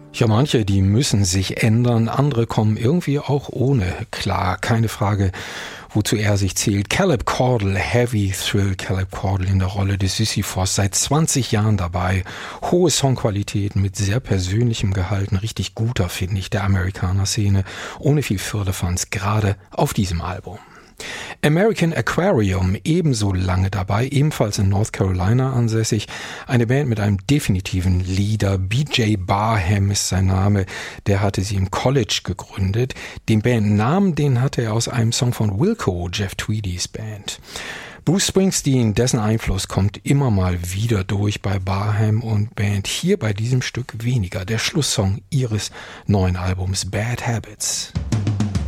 Ja, manche, die müssen sich ändern, andere kommen irgendwie auch ohne klar, keine Frage, wozu er sich zählt. Caleb Caudle, Heavy Thrill, Caleb Caudle in der Rolle des Sisyphos, seit 20 Jahren dabei, hohe Songqualitäten mit sehr persönlichem Gehalt, ein richtig guter, finde ich, der Amerikaner-Szene, ohne viel Firlefanz, gerade auf diesem Album. American Aquarium, ebenso lange dabei, ebenfalls in North Carolina ansässig. Eine Band mit einem definitiven Leader. BJ Barham ist sein Name. Der hatte sie im College gegründet. Den Bandnamen, den hatte er aus einem Song von Wilco, Jeff Tweedys Band. Bruce Springsteen, dessen Einfluss kommt immer mal wieder durch bei Barham und Band. Hier bei diesem Stück weniger. Der Schlusssong ihres neuen Albums Bad Habits.